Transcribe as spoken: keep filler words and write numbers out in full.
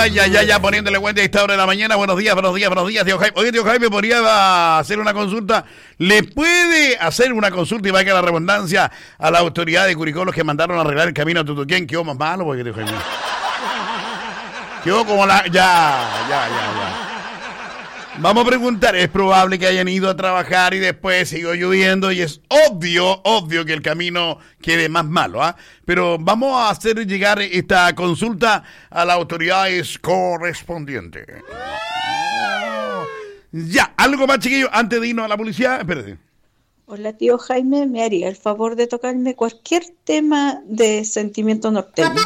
ay, ay, ay, ya poniéndole cuenta a esta hora de la mañana. Buenos días, buenos días, buenos días, tío Jaime. Oye, tío Jaime, podría hacer una consulta. ¿Le puede hacer una consulta, y va a quedar la redundancia, a la autoridad de Curicó, los que mandaron a arreglar el camino a Tutuquén? ¿Quedó más malo? Porque, tío Jaime, quedó como la... Ya, ya, ya, ya. Vamos a preguntar, es probable que hayan ido a trabajar y después siguió lloviendo y es obvio, obvio que el camino quede más malo, ¿ah? ¿eh? Pero vamos a hacer llegar esta consulta a las autoridades correspondientes. Ya, algo más, chiquillos, antes de irnos a la publicidad, espérate. Hola, tío Jaime, ¿me haría el favor de tocarme cualquier tema de sentimiento norteño?